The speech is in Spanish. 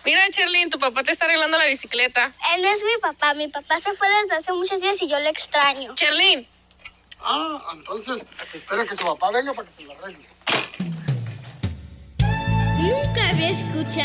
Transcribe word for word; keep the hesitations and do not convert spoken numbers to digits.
Mira, Cherlyn, tu papá te está arreglando la bicicleta. Él no es mi papá. Mi papá se fue desde hace muchos días y yo lo extraño. Cherlyn. Ah, entonces espera que su papá venga para que se lo arregle. Nunca había escuchado